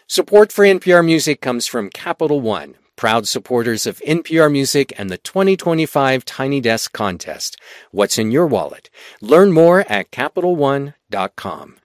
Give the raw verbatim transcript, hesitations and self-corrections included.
Support for N P R Music comes from Capital One, proud supporters of N P R Music and the twenty twenty-five Tiny Desk Contest. What's in your wallet? Learn more at Capital One dot com.